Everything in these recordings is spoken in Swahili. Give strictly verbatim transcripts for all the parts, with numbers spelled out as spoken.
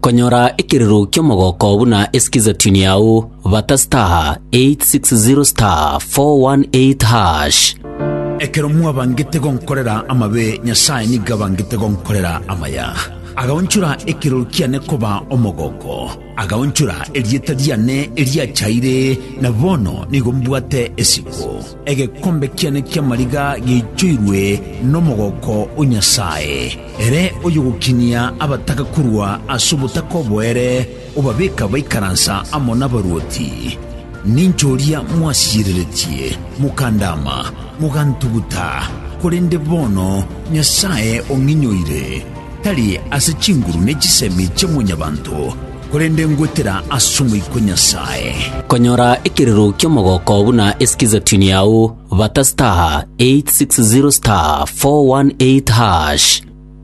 konyora ikiriro kyo mogoko buna eskiza tuni yao vata star eight six zero star four one eight hash. Ekero muwa bangete gonkorera amabe nyasaye niga bangete gonkorera amaya. Agaonchura ekero kiane koba omogoko. Agaonchura elieta diane elia chaire na bono nigombuate esiko. Ege kombe kiane kia mariga gichuirwe no mogoko unyasaye. Ere oyugukinia abataka kurua asubutako boere ubabeka baikaransa amona baruoti. Ninchoria mwasiriretie mukandama mugantuguta kurende bono nyasaye onginyoire tali asechinguru nechisemi chemunyabantu kurende ngwetera asumwe ko nyasaye. Konyora ikiriro kyo mogoko buna eskiza tuni yao vata star eight six zero star four one eight hash.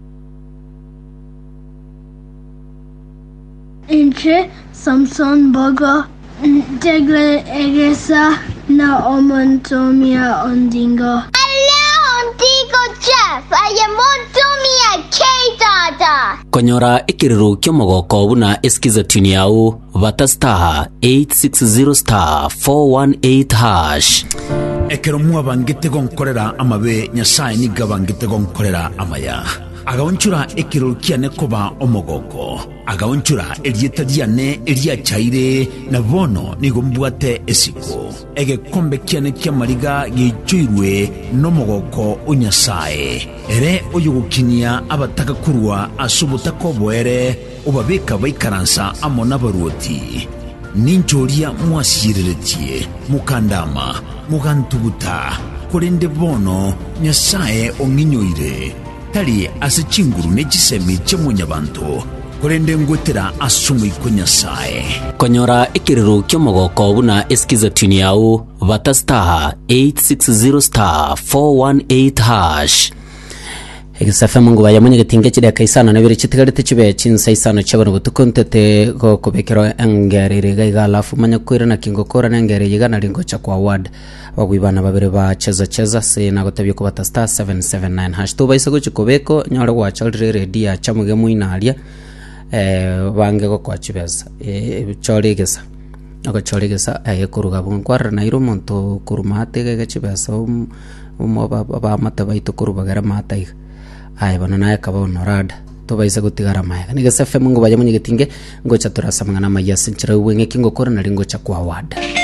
Inche Samson Boga Degle Egesa na Omontomia Ondingo. Hello, Ondingo Jeff. I am Omontomia K-Dada. Konyora ikiriro kyo mogoko buna eskiza tuni yao vata star eight six zero star four one eight hash. Ekero muwa bangete gonkorera amabe nyasaye niga bangete gonkorera amaya. Agaonchura ekero kiane koba omogoko. Agaonchura elieta diane elia chaire na bono nigombuate esiko. Ege kombe kiane kia mariga gichuirwe no mogoko unyasaye. Ere oyugukinia abataka kurua asubutako boere ubabeka baikaransa amona baruoti. Ninchoria mwasiriretie mukandama mugantuguta kurende bono nyasaye onginyoire tali asechinguru nechisemi chemunyabantu kurende ngwetera asumwe ko nyasaye. Konyora ikiriro kyo mogoko buna eskiza tuni yao vata star eight six zero star four one eight hash. Egisafa mungu baya munye getinge chide kaisana na bire chitigarite chibe chinsa isano chabano butukontete ko kubekero engerere gaiga alafu manya kwira na kingo kora na engere yiga na ringo cha kwa ward bagwibana babire ba cheza cheza se na gotabye ko bata star seven seven nine hash to baisa go chikobeko nyore gwa chaldre ready ya chamuge muinalia eh bange go kwa chibeza eh choregesa ako choregesa aye kuruga bunkwara na iro monto kurumate ga chibeza umo ba mata baito kurubagara mata ai bana naye kaba honorada to baisa gutigara maya ni gasefe mungu baje munye getinge ngocha turasa mangana maya sinchira wenge kingo kora na ringo cha kwa wada.